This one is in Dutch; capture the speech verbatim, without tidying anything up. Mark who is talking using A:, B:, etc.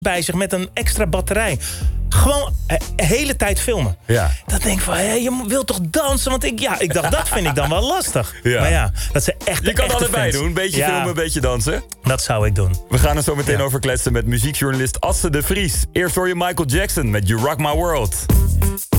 A: bij zich met een extra batterij. Gewoon de uh, hele tijd filmen.
B: Ja.
A: Dat denk ik van, hé, je wilt toch dansen? Want ik, ja, ik dacht, dat vind ik dan wel lastig. Ja. Maar ja, dat ze echt
B: Je kan
A: echte
B: allebei
A: fans.
B: doen. Een beetje
A: ja.
B: filmen, een beetje dansen.
A: Dat zou ik doen.
B: We gaan er zo meteen
A: ja.
B: over kletsen met muziekjournalist Asse de Vries. Eerst hoor je Michael Jackson met You Rock My World.